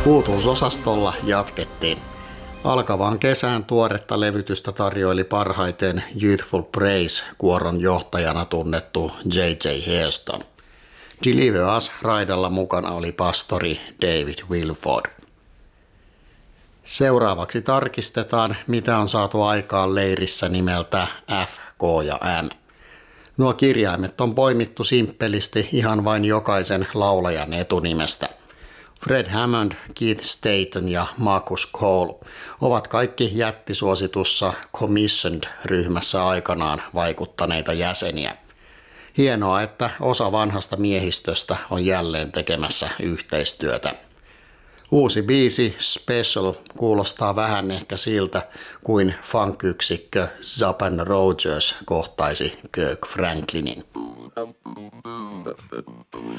Uutuusosastolla jatkettiin. Alkavaan kesään tuoretta levytystä tarjoili parhaiten Youthful Praise-kuoron johtajana tunnettu J.J. Hairston. Deliver Us -raidalla mukana oli pastori David Wilford. Seuraavaksi tarkistetaan, mitä on saatu aikaan leirissä nimeltä F, K ja M. Nuo kirjaimet on poimittu simppelisti ihan vain jokaisen laulajan etunimestä. Fred Hammond, Keith Staton ja Marcus Cole ovat kaikki jättisuositussa Commissioned-ryhmässä aikanaan vaikuttaneita jäseniä. Hienoa, että osa vanhasta miehistöstä on jälleen tekemässä yhteistyötä. Uusi biisi Special kuulostaa vähän ehkä siltä, kuin funk-yksikkö Zapp & Rogers kohtaisi Kirk Franklinin.